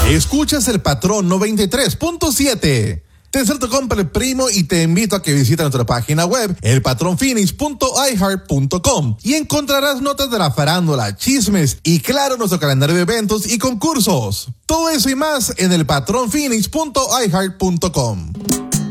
Escuchas El Patrón 93.7. Te deseo compra el primo y te invito a que visites nuestra página web, elpatronphoenix.iheart.com, y encontrarás notas de la farándula, chismes y claro, nuestro calendario de eventos y concursos. Todo eso y más en elpatronphoenix.iheart.com.